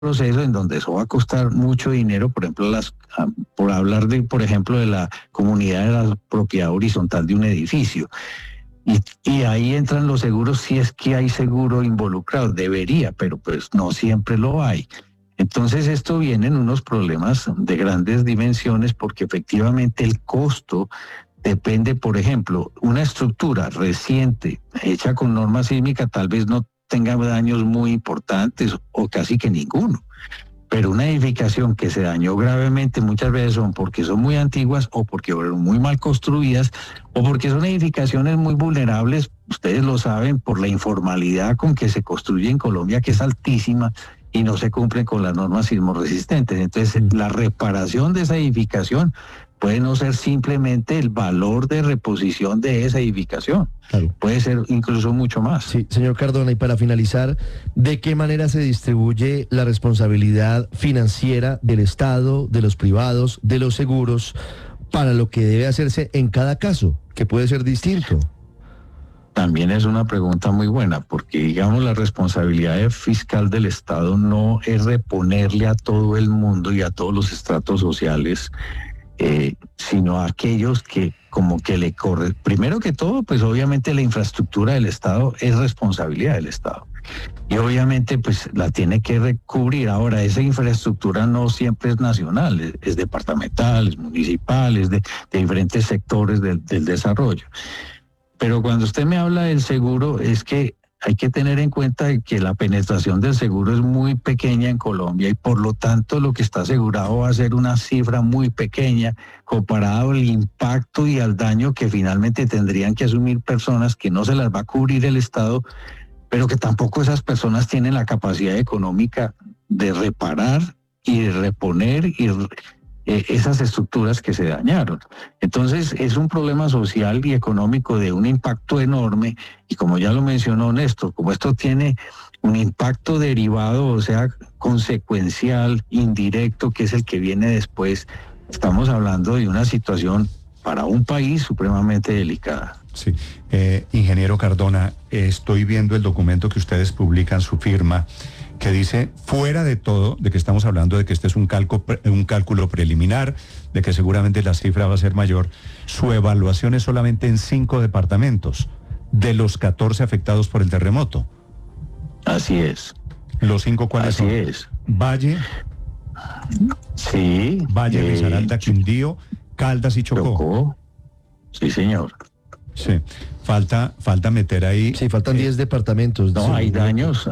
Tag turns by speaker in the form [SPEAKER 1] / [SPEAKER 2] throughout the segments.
[SPEAKER 1] proceso en donde eso va a costar mucho dinero, por ejemplo, por hablar por ejemplo, de la comunidad de la propiedad horizontal de un edificio. Y ahí entran los seguros si es que hay seguro involucrado, debería, pero pues no siempre lo hay. Entonces esto viene en unos problemas de grandes dimensiones porque efectivamente el costo depende, por ejemplo, una estructura reciente hecha con norma sísmica tal vez no tenga daños muy importantes o casi que ninguno. Pero una edificación que se dañó gravemente muchas veces son porque son muy antiguas o porque fueron muy mal construidas o porque son edificaciones muy vulnerables, ustedes lo saben, por la informalidad con que se construye en Colombia, que es altísima y no se cumplen con las normas sismorresistentes. Entonces, la reparación de esa edificación puede no ser simplemente el valor de reposición de esa edificación. Claro. Puede ser incluso mucho más.
[SPEAKER 2] Sí, señor Cardona, y para finalizar, ¿de qué manera se distribuye la responsabilidad financiera del Estado, de los privados, de los seguros, para lo que debe hacerse en cada caso, que puede ser distinto?
[SPEAKER 1] También es una pregunta muy buena, porque digamos la responsabilidad fiscal del Estado no es reponerle a todo el mundo y a todos los estratos sociales, sino a aquellos que como que le corre. Primero que todo, pues obviamente la infraestructura del Estado es responsabilidad del Estado. Y obviamente pues la tiene que recubrir. Ahora, esa infraestructura no siempre es nacional, es departamental, es municipal, es de diferentes sectores del desarrollo. Pero cuando usted me habla del seguro, es que hay que tener en cuenta que la penetración del seguro es muy pequeña en Colombia y por lo tanto lo que está asegurado va a ser una cifra muy pequeña comparado al impacto y al daño que finalmente tendrían que asumir personas que no se las va a cubrir el Estado, pero que tampoco esas personas tienen la capacidad económica de reparar y de reponer esas estructuras que se dañaron. Entonces es un problema social y económico de un impacto enorme y como ya lo mencionó Néstor, como esto tiene un impacto derivado, o sea, consecuencial, indirecto, que es el que viene después, estamos hablando de una situación para un país supremamente delicada.
[SPEAKER 3] Sí, ingeniero Cardona, estoy viendo el documento que ustedes publican, su firma, que dice, fuera de todo, de que estamos hablando de que este es un cálculo preliminar, de que seguramente la cifra va a ser mayor, su evaluación es solamente en 5 departamentos, de los 14 afectados por el terremoto.
[SPEAKER 1] Así es.
[SPEAKER 3] ¿Los 5 cuáles son?
[SPEAKER 1] Así es.
[SPEAKER 3] Valle.
[SPEAKER 1] Sí.
[SPEAKER 3] Valle, Risaralda, Quindío, Caldas y Chocó.
[SPEAKER 1] Sí, señor.
[SPEAKER 3] Sí, falta meter ahí.
[SPEAKER 2] Sí, faltan 10 departamentos.
[SPEAKER 1] No, hay daños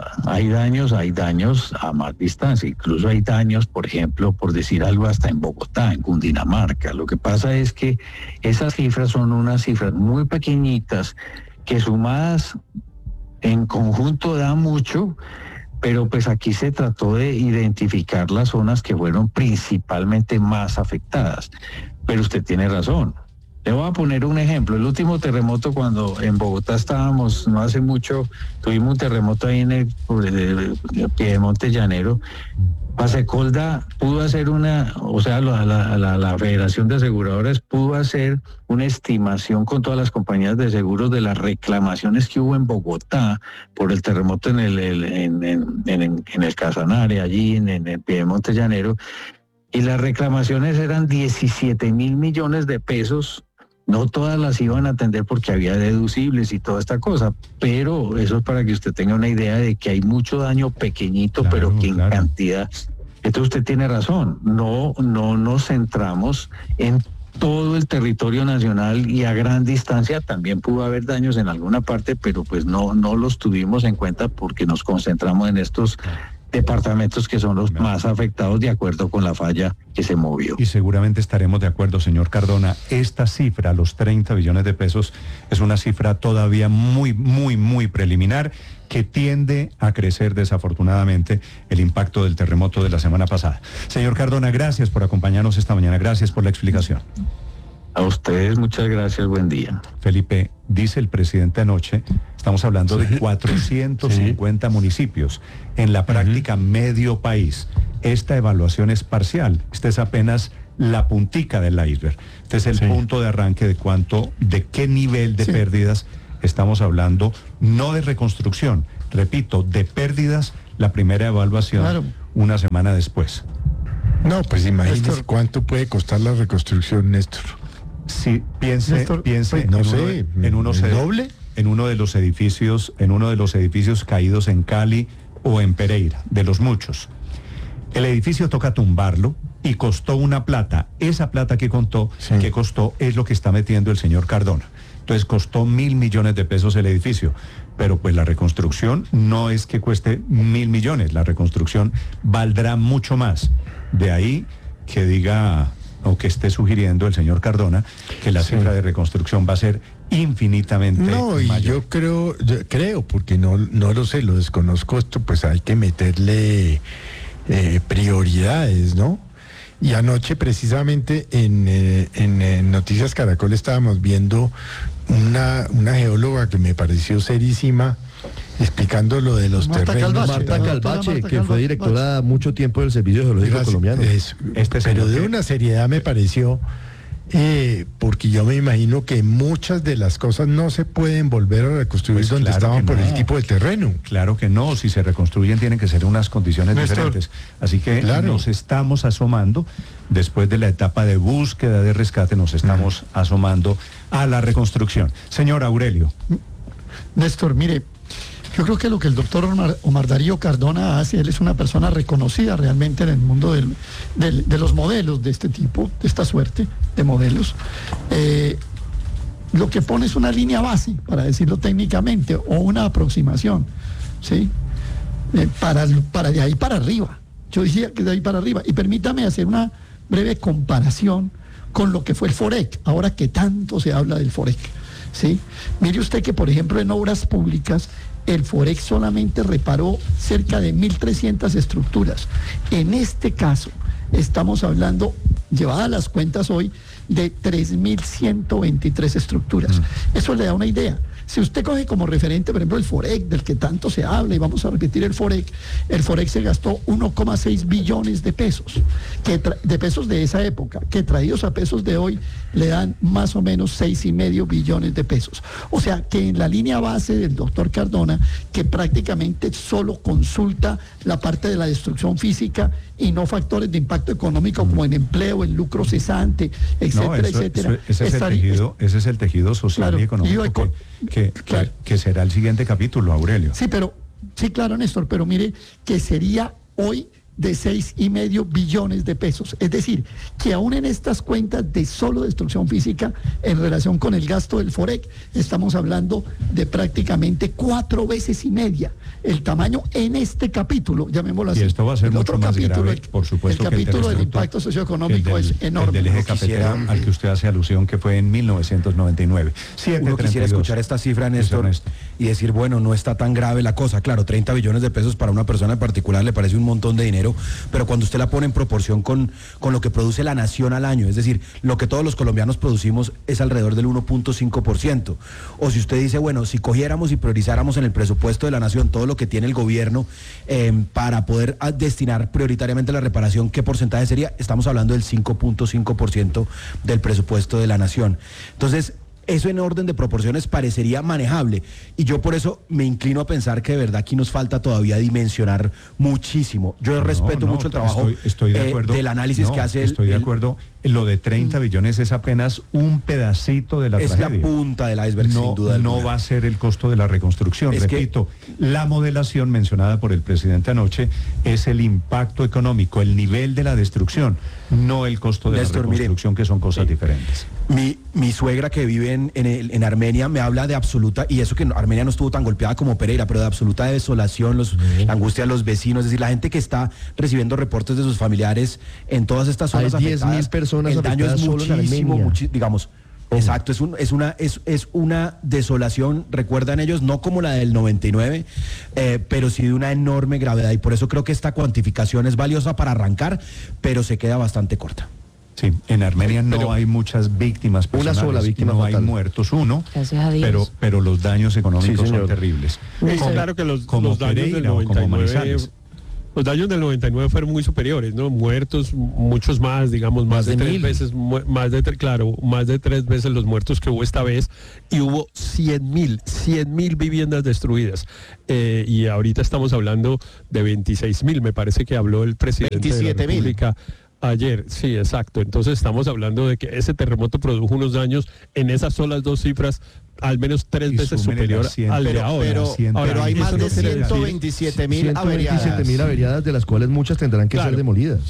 [SPEAKER 1] a más distancia, incluso hay daños, por ejemplo, por decir algo, hasta en Bogotá, en Cundinamarca. Lo que pasa es que esas cifras son unas cifras muy pequeñitas que sumadas en conjunto da mucho, pero pues aquí se trató de identificar las zonas que fueron principalmente más afectadas. Pero usted tiene razón. Le voy a poner un ejemplo. El último terremoto, cuando en Bogotá estábamos, no hace mucho, tuvimos un terremoto ahí en el Piedemonte Llanero. Pasecolda pudo hacer la Federación de Aseguradores pudo hacer una estimación con todas las compañías de seguros de las reclamaciones que hubo en Bogotá por el terremoto en el Casanare, allí en el Piedemonte Llanero. Y las reclamaciones eran 17.000 millones de pesos. No todas las iban a atender porque había deducibles y toda esta cosa, pero eso es para que usted tenga una idea de que hay mucho daño pequeñito, claro, pero que en cantidad. Entonces usted tiene razón, no nos centramos en todo el territorio nacional y a gran distancia. También pudo haber daños en alguna parte, pero pues no los tuvimos en cuenta porque nos concentramos en estos departamentos que son los más afectados de acuerdo con la falla que se movió.
[SPEAKER 3] Y seguramente estaremos de acuerdo, señor Cardona. Esta cifra, los 30 billones de pesos, es una cifra todavía muy, muy, muy preliminar que tiende a crecer desafortunadamente el impacto del terremoto de la semana pasada. Señor Cardona, gracias por acompañarnos esta mañana. Gracias por la explicación.
[SPEAKER 1] A ustedes muchas gracias, buen día.
[SPEAKER 3] Felipe, dice el presidente anoche, estamos hablando de 450 municipios, en la práctica medio país. Esta evaluación es parcial, esta es apenas la puntica del iceberg. Este es el punto de arranque de qué nivel de pérdidas estamos hablando, no de reconstrucción, repito, de pérdidas. La primera evaluación una semana después.
[SPEAKER 4] No, pues imagínese
[SPEAKER 5] Néstor,
[SPEAKER 4] cuánto puede costar la reconstrucción, Néstor.
[SPEAKER 3] Sí, piense
[SPEAKER 5] Néstor,
[SPEAKER 4] Pues no sé,
[SPEAKER 3] en uno
[SPEAKER 4] ¿el doble?
[SPEAKER 3] en uno de los edificios caídos en Cali o en Pereira, de los muchos. El edificio toca tumbarlo y costó una plata. Esa plata que costó es lo que está metiendo el señor Cardona. Entonces costó 1.000 millones de pesos el edificio. Pero pues la reconstrucción no es que cueste 1.000 millones, la reconstrucción valdrá mucho más. De ahí que diga o que esté sugiriendo el señor Cardona que la cifra de reconstrucción va a ser infinitamente
[SPEAKER 4] No, y
[SPEAKER 3] mayor.
[SPEAKER 4] yo creo, porque no lo sé, lo desconozco esto, pues hay que meterle prioridades, ¿no? Y anoche precisamente en Noticias Caracol estábamos viendo una geóloga que me pareció serísima explicando lo de los
[SPEAKER 5] Marta
[SPEAKER 4] terrenos.
[SPEAKER 5] Calvache.
[SPEAKER 2] Marta Calvache,
[SPEAKER 5] Marta
[SPEAKER 2] que fue directora mucho tiempo del Servicio Geológico
[SPEAKER 4] Gracias,
[SPEAKER 2] Colombiano.
[SPEAKER 3] Este
[SPEAKER 4] pero
[SPEAKER 3] señor
[SPEAKER 4] de
[SPEAKER 3] que-
[SPEAKER 4] una seriedad me pareció, porque yo me imagino que muchas de las cosas no se pueden volver a reconstruir
[SPEAKER 3] Pues
[SPEAKER 4] donde
[SPEAKER 3] claro
[SPEAKER 4] estaban
[SPEAKER 3] que
[SPEAKER 4] por
[SPEAKER 3] no.
[SPEAKER 4] el tipo de terreno.
[SPEAKER 3] Claro que no, si se reconstruyen tienen que ser unas condiciones
[SPEAKER 5] Néstor.
[SPEAKER 3] diferentes. Así que
[SPEAKER 4] Claro.
[SPEAKER 3] nos estamos asomando, después de la etapa de búsqueda, de rescate, nos estamos asomando a la reconstrucción. Señor Aurelio.
[SPEAKER 5] Néstor, mire, yo creo que lo que el doctor Omar Darío Cardona hace, él es una persona reconocida realmente en el mundo de los modelos de este tipo, de esta suerte de modelos. Lo que pone es una línea base, para decirlo técnicamente, o una aproximación, ¿sí? Para de ahí para arriba. Yo decía que de ahí para arriba. Y permítame hacer una breve comparación con lo que fue el FOREC, ahora que tanto se habla del FOREC, ¿sí? Mire usted que, por ejemplo, en obras públicas, el FOREC solamente reparó cerca de 1.300 estructuras. En este caso, estamos hablando, llevadas las cuentas hoy, de 3.123 estructuras. Eso le da una idea. Si usted coge como referente, por ejemplo, el FOREC, del que tanto se habla, y vamos a repetir el FOREC se gastó 1,6 billones de pesos, de pesos de esa época, que traídos a pesos de hoy le dan más o menos 6,5 billones de pesos. O sea, que en la línea base del doctor Cardona, que prácticamente solo consulta la parte de la destrucción física y no factores de impacto económico como en empleo, en lucro cesante, etcétera, etcétera.
[SPEAKER 3] Ese es el tejido social
[SPEAKER 5] Claro,
[SPEAKER 3] y económico
[SPEAKER 5] claro.
[SPEAKER 3] que será el siguiente capítulo, Aurelio.
[SPEAKER 5] Sí, claro, Néstor, pero mire que sería hoy de 6,5 billones de pesos. Es decir, que aún en estas cuentas de solo destrucción física, en relación con el gasto del FOREC, estamos hablando de prácticamente 4,5 veces el tamaño en este capítulo, llamémoslo así.
[SPEAKER 3] Y esto va a ser
[SPEAKER 5] El
[SPEAKER 3] mucho
[SPEAKER 5] otro
[SPEAKER 3] más
[SPEAKER 5] capítulo,
[SPEAKER 3] grave, por supuesto,
[SPEAKER 5] el
[SPEAKER 3] que el
[SPEAKER 5] capítulo del
[SPEAKER 3] terremoto,
[SPEAKER 5] impacto socioeconómico es enorme.
[SPEAKER 3] El del eje
[SPEAKER 6] Uno quisiera-
[SPEAKER 3] cafetero al que usted hace alusión, que fue en 1999.
[SPEAKER 6] Uno quisiera escuchar esta cifra, Néstor, y decir, bueno, no está tan grave la cosa. Claro, 30 billones de pesos para una persona en particular le parece un montón de dinero, pero cuando usted la pone en proporción con lo que produce la nación al año, es decir, lo que todos los colombianos producimos es alrededor del 1,5%. O si usted dice, bueno, si cogiéramos y priorizáramos en el presupuesto de la nación todo lo que tiene el gobierno para poder destinar prioritariamente la reparación, ¿qué porcentaje sería? Estamos hablando del 5,5% del presupuesto de la nación. Entonces, eso en orden de proporciones parecería manejable, y yo por eso me inclino a pensar que de verdad aquí nos falta todavía dimensionar muchísimo. Yo respeto mucho el trabajo
[SPEAKER 3] estoy de acuerdo,
[SPEAKER 6] del análisis que hace
[SPEAKER 3] Estoy de acuerdo. Lo de 30 billones es apenas un pedacito de la
[SPEAKER 6] es
[SPEAKER 3] tragedia.
[SPEAKER 6] la punta del iceberg, sin duda alguna.
[SPEAKER 3] No va a ser el costo de la reconstrucción. Repito, la modelación mencionada por el presidente anoche es el impacto económico, el nivel de la destrucción, no el costo de
[SPEAKER 6] Néstor,
[SPEAKER 3] la reconstrucción, que son cosas diferentes.
[SPEAKER 6] Mi suegra que vive en Armenia me habla de absoluta, y eso que Armenia no estuvo tan golpeada como Pereira, pero de absoluta desolación, la angustia de los vecinos, es decir, la gente que está recibiendo reportes de sus familiares en todas estas zonas
[SPEAKER 2] Hay 10.000
[SPEAKER 6] afectadas.
[SPEAKER 2] personas
[SPEAKER 6] el daño es
[SPEAKER 2] afectadas solo en
[SPEAKER 6] muchísimo,
[SPEAKER 2] Armenia.
[SPEAKER 6] digamos. Exacto, es una desolación, recuerdan ellos, no como la del 99, pero sí de una enorme gravedad, y por eso creo que esta cuantificación es valiosa para arrancar, pero se queda bastante corta.
[SPEAKER 3] Sí, en Armenia no hay muchas víctimas personales,
[SPEAKER 2] sola víctima
[SPEAKER 3] no
[SPEAKER 2] fatal.
[SPEAKER 3] hay muertos, uno,
[SPEAKER 7] Gracias a Dios.
[SPEAKER 3] pero los daños económicos
[SPEAKER 2] Sí,
[SPEAKER 3] son
[SPEAKER 2] señor.
[SPEAKER 3] terribles.
[SPEAKER 8] Es claro que los daños del
[SPEAKER 3] Pereira o como
[SPEAKER 8] 99
[SPEAKER 3] Manizales.
[SPEAKER 7] Los daños del 99 fueron muy superiores, ¿no? Muertos, muchos más, digamos, más de 3 veces, más de 3 veces los muertos que hubo esta vez, y hubo 100.000 viviendas destruidas. Y ahorita estamos hablando de 26.000, me parece que habló el presidente
[SPEAKER 8] 27.000.
[SPEAKER 7] de la República ayer. Sí, exacto. Entonces estamos hablando de que ese terremoto produjo unos daños en esas solas 2 cifras al menos 3 veces superior al de ahora.
[SPEAKER 8] Pero hay más de 127.000 averiadas.
[SPEAKER 2] 127.000 averiadas, de las cuales muchas tendrán que ser demolidas.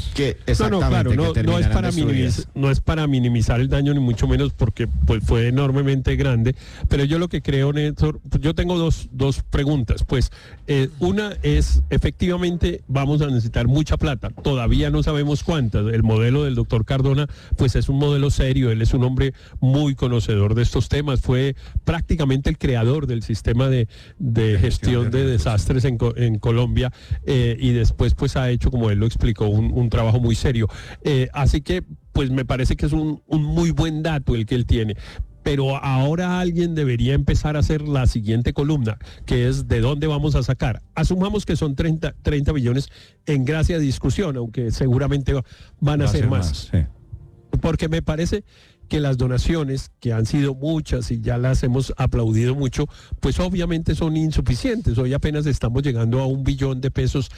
[SPEAKER 7] No es para minimizar el daño, ni mucho menos, porque pues fue enormemente grande. Pero yo lo que creo, Néstor, yo tengo dos preguntas. Pues una es, efectivamente, vamos a necesitar mucha plata. Todavía no sabemos cuántas. El modelo del doctor Cardona, pues es un modelo serio. Él es un hombre muy conocedor de estos temas. Fue prácticamente el creador del sistema de gestión de desastres en Colombia, y después pues ha hecho, como él lo explicó, un trabajo muy serio. Así que pues me parece que es un muy buen dato el que él tiene. Pero ahora alguien debería empezar a hacer la siguiente columna, que es de dónde vamos a sacar. Asumamos que son 30 billones en gracia de discusión, aunque seguramente van a ser más. Sí. Porque me parece que las donaciones, que han sido muchas y ya las hemos aplaudido mucho, pues obviamente son insuficientes. Hoy apenas estamos llegando a 1 billón de pesos,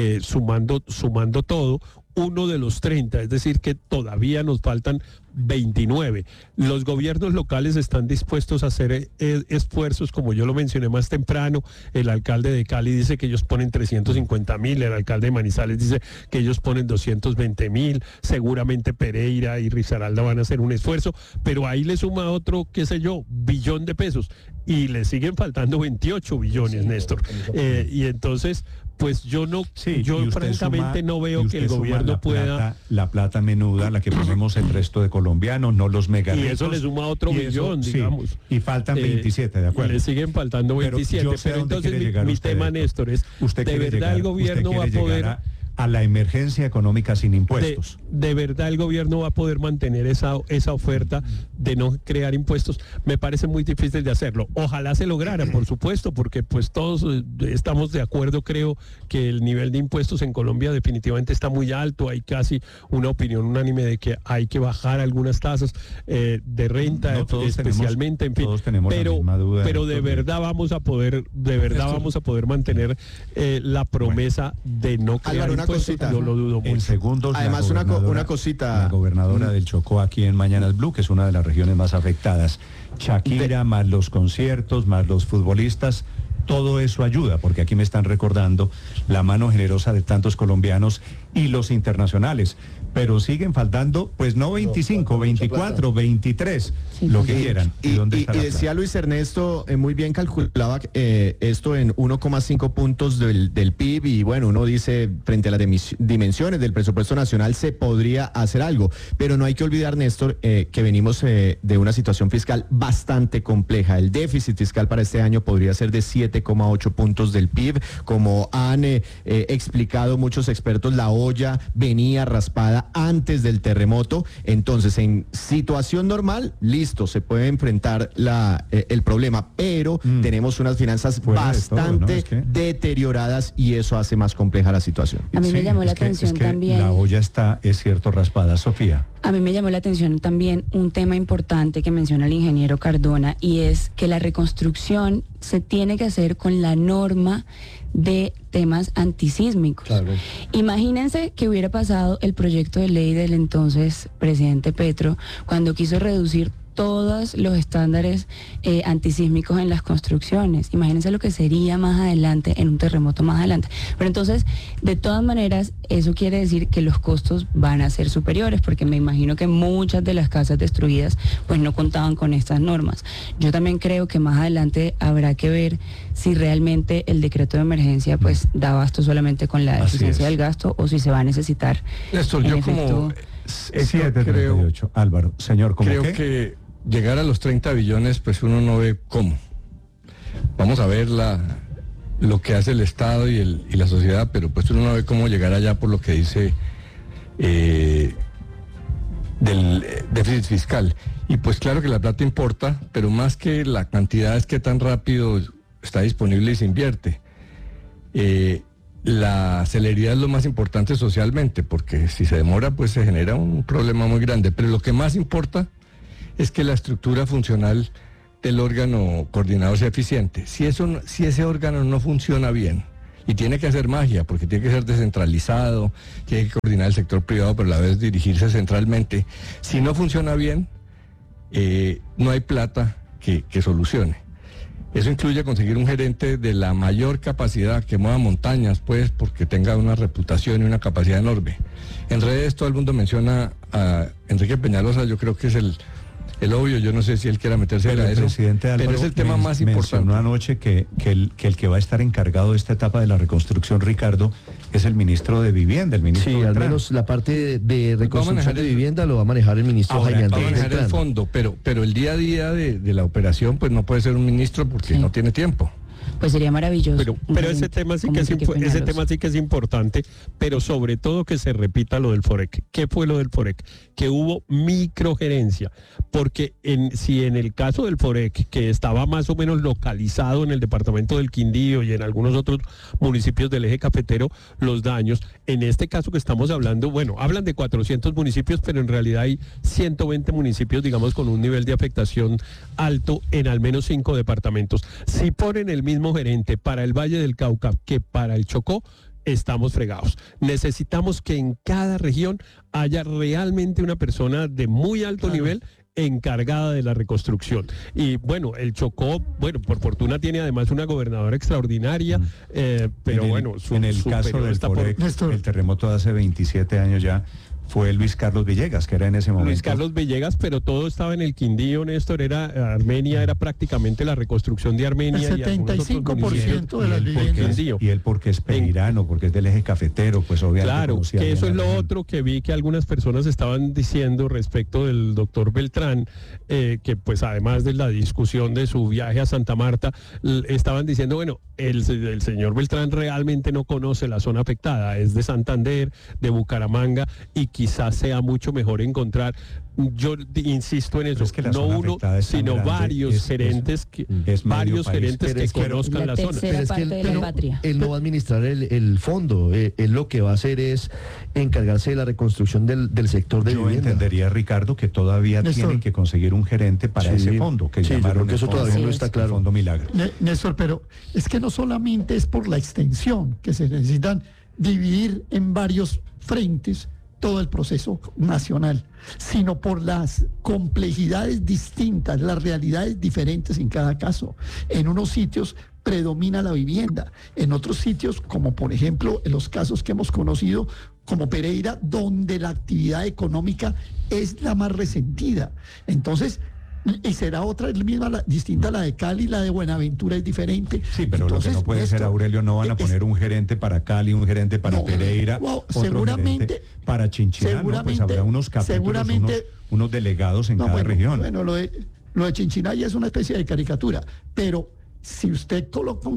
[SPEAKER 7] sumando todo, uno de los 30, es decir que todavía nos faltan 29. Los gobiernos locales están dispuestos a hacer esfuerzos, como yo lo mencioné más temprano. El alcalde de Cali dice que ellos ponen 350.000, el alcalde de Manizales dice que ellos ponen 220.000, seguramente Pereira y Risaralda van a hacer un esfuerzo, pero ahí le suma otro, qué sé yo, billón de pesos, y le siguen faltando 28 billones, Néstor. Y entonces, pues yo francamente no veo que el gobierno pueda...
[SPEAKER 3] La plata menuda, la que ponemos el resto de colombianos, no los megaricos.
[SPEAKER 7] Y eso le suma otro billón, digamos.
[SPEAKER 3] Y faltan 27, ¿de acuerdo?
[SPEAKER 7] Le siguen faltando 27, pero entonces mi tema, Néstor, es, ¿de verdad el gobierno va a poder...
[SPEAKER 3] a la emergencia económica sin impuestos?
[SPEAKER 7] De verdad el gobierno va a poder mantener esa oferta de no crear impuestos? Me parece muy difícil de hacerlo. Ojalá se lograra, por supuesto, porque pues todos estamos de acuerdo, creo, que el nivel de impuestos en Colombia definitivamente está muy alto. Hay casi una opinión unánime de que hay que bajar algunas tasas de renta, especialmente, en fin. Pero de verdad vamos a poder, mantener la promesa de no crear impuestos. Yo lo dudo mucho.
[SPEAKER 3] En segundos,
[SPEAKER 8] además, una cosita.
[SPEAKER 3] La gobernadora del Chocó, aquí en Mañanas Blue, que es una de las regiones más afectadas. Shakira, más los conciertos, más los futbolistas, todo eso ayuda, porque aquí me están recordando la mano generosa de tantos colombianos y los internacionales. Pero siguen faltando, pues no 25, 24, 23, lo que quieran.
[SPEAKER 8] Y decía Luis Ernesto, muy bien calculaba esto en 1,5 puntos del PIB, y bueno, uno dice, frente a las dimensiones del presupuesto nacional se podría hacer algo, pero no hay que olvidar, Néstor, que venimos de una situación fiscal bastante compleja. El déficit fiscal para este año podría ser de 7,8 puntos del PIB, como han explicado muchos expertos. La olla venía raspada antes del terremoto, entonces en situación normal, listo, se puede enfrentar el problema, pero tenemos unas finanzas bastante deterioradas, y eso hace más compleja la situación.
[SPEAKER 9] A mí me llamó la atención también.
[SPEAKER 3] La olla está, es cierto, raspada, Sofía.
[SPEAKER 9] A mí me llamó la atención también un tema importante que menciona el ingeniero Cardona, y es que la reconstrucción se tiene que hacer con la norma de temas antisísmicos. Claro. Imagínense que hubiera pasado el proyecto de ley del entonces presidente Petro, cuando quiso reducir todos los estándares antisísmicos en las construcciones. Imagínense lo que sería más adelante, en un terremoto más adelante. Pero entonces, de todas maneras, eso quiere decir que los costos van a ser superiores, porque me imagino que muchas de las casas destruidas pues no contaban con estas normas. Yo también creo que más adelante habrá que ver si realmente el decreto de emergencia pues da abasto solamente con la eficiencia del gasto, o si se va a necesitar.
[SPEAKER 10] Néstor, yo como...
[SPEAKER 3] Es 738, Álvaro. Señor, ¿cómo
[SPEAKER 10] creo que llegar a los 30 billones, pues uno no ve cómo. Vamos a ver lo que hace el Estado y la sociedad, pero pues uno no ve cómo llegar allá, por lo que dice del déficit fiscal. Y pues claro que la plata importa, pero más que la cantidad es que tan rápido está disponible y se invierte. la celeridad es lo más importante socialmente, porque si se demora, pues se genera un problema muy grande. Pero lo que más importa es que la estructura funcional del órgano coordinador sea eficiente. Si ese órgano no funciona bien, y tiene que hacer magia, porque tiene que ser descentralizado, tiene que coordinar el sector privado, pero a la vez dirigirse centralmente. Si no funciona bien, no hay plata que solucione. Eso incluye conseguir un gerente de la mayor capacidad, que mueva montañas, pues, porque tenga una reputación y una capacidad enorme. En redes todo el mundo menciona a Enrique Peñalosa, yo creo que es el obvio, yo no sé si él quiera meterse
[SPEAKER 3] pero
[SPEAKER 10] a eso,
[SPEAKER 3] presidente Álvaro,
[SPEAKER 10] pero es el tema más importante.
[SPEAKER 3] Mencionó anoche que el que va a estar encargado de esta etapa de la reconstrucción, Ricardo, es el ministro de Vivienda, el ministro
[SPEAKER 2] Sí,
[SPEAKER 3] Beltrán.
[SPEAKER 2] al menos la parte de reconstrucción de vivienda lo va a manejar el ministro
[SPEAKER 3] Ahora,
[SPEAKER 2] Jaime
[SPEAKER 10] Va a
[SPEAKER 2] Andrés
[SPEAKER 10] manejar el
[SPEAKER 2] Beltrán.
[SPEAKER 10] fondo, pero el día a día de la operación, pues no puede ser un ministro porque no tiene tiempo.
[SPEAKER 9] Pues sería maravilloso.
[SPEAKER 7] Pero ese tema sí que es importante, pero sobre todo que se repita lo del Forec. ¿Qué fue lo del Forec? Que hubo microgerencia, porque si en el caso del Forec, que estaba más o menos localizado en el departamento del Quindío y en algunos otros municipios del eje cafetero, los daños, en este caso que estamos hablando, bueno, hablan de 400 municipios, pero en realidad hay 120 municipios, digamos, con un nivel de afectación alto en al menos 5 departamentos. Si ponen el mismo gerente para el Valle del Cauca que para el Chocó, estamos fregados. Necesitamos que en cada región haya realmente una persona de muy alto nivel encargada de la reconstrucción. Y bueno, el Chocó, bueno, por fortuna tiene además una gobernadora extraordinaria, pero
[SPEAKER 3] en el caso del Forec, el terremoto de hace 27 años ya, fue Luis Carlos Villegas, que era en ese momento.
[SPEAKER 7] Luis Carlos Villegas, pero todo estaba en el Quindío, Néstor, Armenia era prácticamente la reconstrucción de Armenia.
[SPEAKER 5] El 75% de las viviendas.
[SPEAKER 3] Y él porque es peirano, porque es del eje cafetero, pues obviamente.
[SPEAKER 7] Claro, que eso es lo otro que vi que algunas personas estaban diciendo respecto del doctor Beltrán, que pues además de la discusión de su viaje a Santa Marta, estaban diciendo, bueno, el señor Beltrán realmente no conoce la zona afectada, es de Santander, de Bucaramanga, y quizás sea mucho mejor encontrar, yo insisto en eso,
[SPEAKER 3] es que
[SPEAKER 7] no uno, sino varios gerentes que conozcan la zona.
[SPEAKER 2] Pero es que él no va a administrar el fondo, él lo que va a hacer es encargarse de la reconstrucción del sector de vivienda.
[SPEAKER 3] Yo entendería, Ricardo, que todavía tienen que conseguir un gerente para ese fondo, que llamaron
[SPEAKER 2] que eso todavía no está claro.
[SPEAKER 3] El Fondo Milagro.
[SPEAKER 5] Néstor, pero es que no solamente es por la extensión, que se necesitan dividir en varios frentes todo el proceso nacional, sino por las complejidades distintas, las realidades diferentes en cada caso. En unos sitios predomina la vivienda, en otros sitios, como por ejemplo en los casos que hemos conocido, como Pereira, donde la actividad económica es la más resentida. Entonces, y será otra misma, distinta a la de Cali, la de Buenaventura es diferente.
[SPEAKER 3] Sí, pero entonces, lo que no puede ser, Aurelio, no van a poner un gerente para Cali, un gerente para Pereira,
[SPEAKER 5] seguramente
[SPEAKER 3] para Chinchiná, ¿no? Pues habrá unos capítulos, unos delegados en cada región.
[SPEAKER 5] Bueno, lo de Chinchiná ya es una especie de caricatura, pero si usted coloca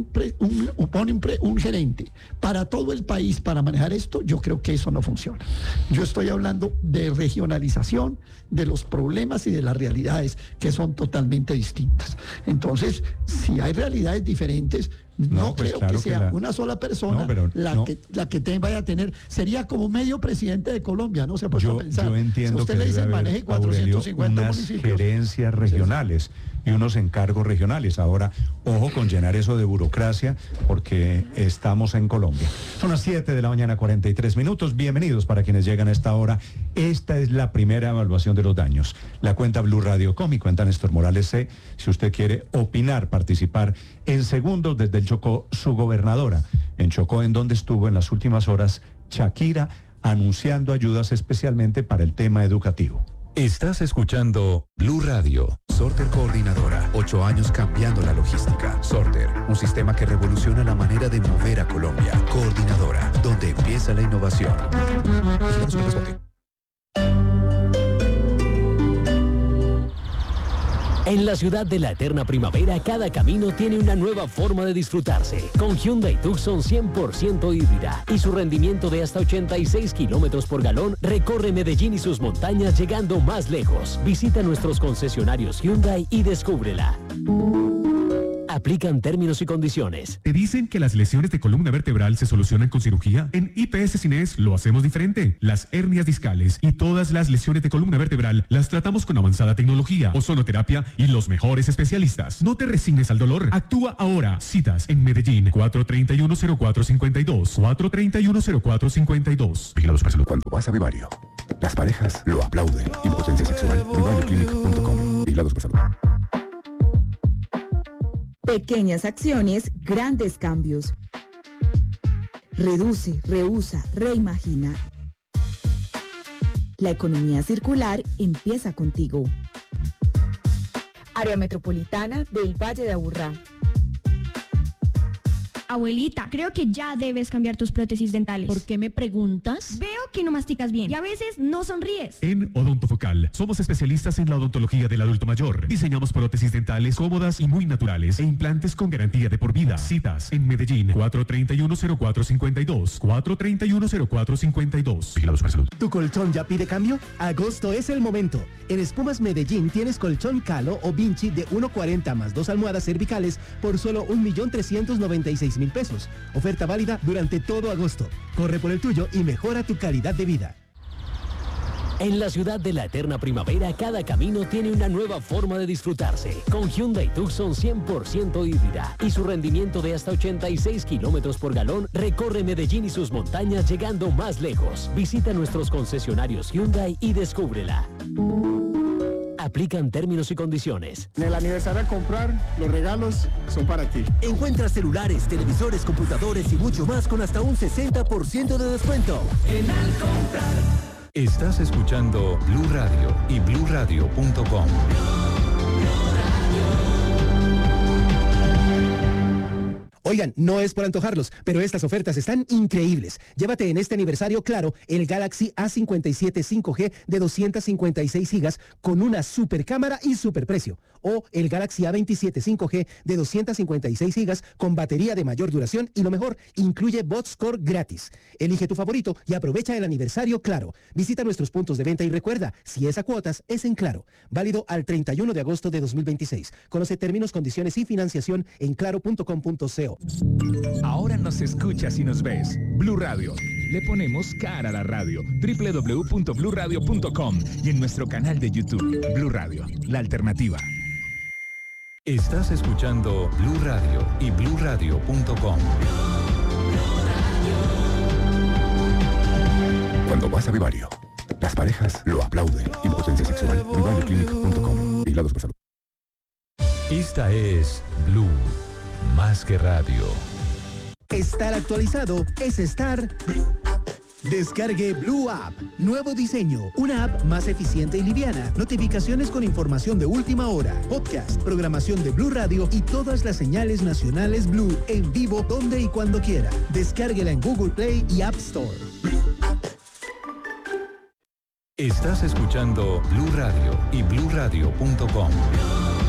[SPEAKER 5] pone un gerente para todo el país para manejar esto, yo creo que eso no funciona. Yo estoy hablando de regionalización, de los problemas y de las realidades que son totalmente distintas. Entonces, si hay realidades diferentes, no creo que sea una sola persona la que vaya a tener. Sería como medio presidente de Colombia, ¿no? Se ha puesto a pensar.
[SPEAKER 3] Yo entiendo
[SPEAKER 5] si usted
[SPEAKER 3] que
[SPEAKER 5] le dice
[SPEAKER 3] debe
[SPEAKER 5] maneje
[SPEAKER 3] haber,
[SPEAKER 5] 450
[SPEAKER 3] unas
[SPEAKER 5] municipios.
[SPEAKER 3] Gerencias regionales y unos encargos regionales. Ahora, ojo con llenar eso de burocracia, porque estamos en Colombia. Son las 7 de la mañana, 43 minutos. Bienvenidos para quienes llegan a esta hora. Esta es la primera evaluación de los daños. La cuenta Blue Radio Com y cuenta Néstor Morales C. Si usted quiere opinar, participar en segundos desde el Chocó, su gobernadora en Chocó, en donde estuvo en las últimas horas Shakira, anunciando ayudas especialmente para el tema educativo.
[SPEAKER 11] Estás escuchando Blue Radio. Sorter Coordinadora, 8 años cambiando la logística. Sorter, un sistema que revoluciona la manera de mover a Colombia. Coordinadora, donde empieza la innovación.
[SPEAKER 12] En la ciudad de la eterna primavera, cada camino tiene una nueva forma de disfrutarse. Con Hyundai Tucson 100% híbrida y su rendimiento de hasta 86 kilómetros por galón, recorre Medellín y sus montañas llegando más lejos. Visita nuestros concesionarios Hyundai y descúbrela. Aplican términos y condiciones.
[SPEAKER 13] ¿Te dicen que las lesiones de columna vertebral se solucionan con cirugía? En IPS Cines lo hacemos diferente. Las hernias discales y todas las lesiones de columna vertebral las tratamos con avanzada tecnología, ozonoterapia y los mejores especialistas. No te resignes al dolor. Actúa ahora. Citas en Medellín, 431-0452. 431-0452. Vigilados para salud.
[SPEAKER 11] Cuando vas a Vivario, las parejas lo aplauden. Impotencia sexual. Vivarioclinic.com. Vigilados para salud.
[SPEAKER 14] Pequeñas acciones, grandes cambios. Reduce, reusa, reimagina. La economía circular empieza contigo. Área Metropolitana del Valle de Aburrá.
[SPEAKER 15] Abuelita, creo que ya debes cambiar tus prótesis dentales.
[SPEAKER 16] ¿Por qué me preguntas?
[SPEAKER 15] Veo que no masticas bien y a veces no sonríes.
[SPEAKER 13] En Odontofocal somos especialistas en la odontología del adulto mayor. Diseñamos prótesis dentales cómodas y muy naturales e implantes con garantía de por vida. Citas en Medellín, 431-0452. 431-0452. Vigilados para salud.
[SPEAKER 17] ¿Tu colchón ya pide cambio? Agosto es el momento. En Espumas Medellín tienes colchón Calo o Vinci de 1.40 más 2 almohadas cervicales por solo 1.396.000 pesos. Oferta válida durante todo agosto. Corre por el tuyo y mejora tu calidad de vida.
[SPEAKER 12] En la ciudad de la eterna primavera, cada camino tiene una nueva forma de disfrutarse. Con Hyundai Tucson 100% híbrida y su rendimiento de hasta 86 kilómetros por galón, recorre Medellín y sus montañas llegando más lejos. Visita nuestros concesionarios Hyundai y descúbrela. Aplican términos y condiciones.
[SPEAKER 18] En el aniversario a comprar, los regalos son para ti.
[SPEAKER 19] Encuentra celulares, televisores, computadores y mucho más con hasta un 60% de descuento.
[SPEAKER 20] En Al Comprar.
[SPEAKER 11] Estás escuchando Blue Radio y BlueRadio.com.
[SPEAKER 17] Oigan, no es por antojarlos, pero estas ofertas están increíbles. Llévate en este aniversario Claro el Galaxy A57 5G de 256 gigas con una super cámara y super precio. O el Galaxy A27 5G de 256 gigas con batería de mayor duración y lo mejor, incluye BotScore gratis. Elige tu favorito y aprovecha el aniversario Claro. Visita nuestros puntos de venta y recuerda, si es a cuotas, es en Claro. Válido al 31 de agosto de 2026. Conoce términos, condiciones y financiación en claro.com.co.
[SPEAKER 21] Ahora nos escuchas y nos ves. Blue Radio. Le ponemos cara a la radio. www.bluradio.com y en nuestro canal de YouTube. Blue Radio, la alternativa.
[SPEAKER 11] Estás escuchando Blue Radio y BlueRadio.com. Cuando vas a Vivario, las parejas lo aplauden. Impotencia sexual. Vivarioclinic.com. Vigilados por salud. Esta es Blue. Más que radio.
[SPEAKER 17] Estar actualizado es estar... Descargue Blue App. Nuevo diseño. Una app más eficiente y liviana. Notificaciones con información de última hora. Podcast, programación de Blue Radio y todas las señales nacionales Blue en vivo donde y cuando quiera. Descárguela en Google Play y App Store.
[SPEAKER 11] Estás escuchando Blue Radio y BlueRadio.com.